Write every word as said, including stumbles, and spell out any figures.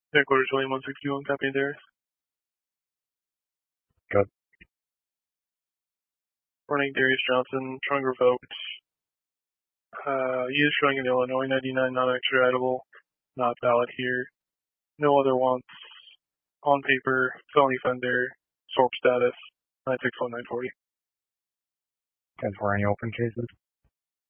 Headquarters William one sixty-one, copy there. Good. Morning, Darius Johnson, trunk revoked. Uh, use showing in Illinois ninety-nine, not extraditable, not valid here. No other wants on paper, felony offender, S O R P status, nine six one nine forty. And for any open cases?